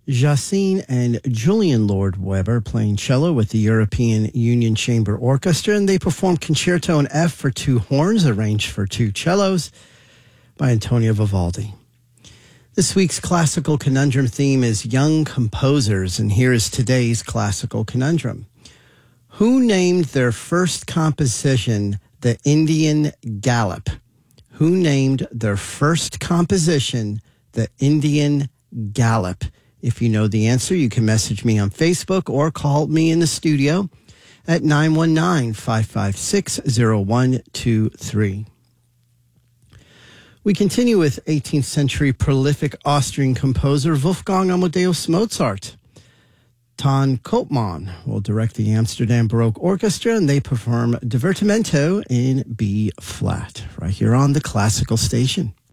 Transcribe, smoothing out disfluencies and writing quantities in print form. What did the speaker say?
Jacine and Julian Lord Weber playing cello with the European Union Chamber Orchestra, and they performed Concerto in F for two horns, arranged for two cellos by Antonio Vivaldi. This week's classical conundrum theme is young composers, and here is today's classical conundrum. Who named their first composition the Indian Galop? Who named their first composition the Indian Galop? If you know the answer, you can message me on Facebook or call me in the studio at 919-556-0123. We continue with 18th century prolific Austrian composer Wolfgang Amadeus Mozart. Ton Koopman will direct the Amsterdam Baroque Orchestra, and they perform Divertimento in B flat right here on the Classical Station.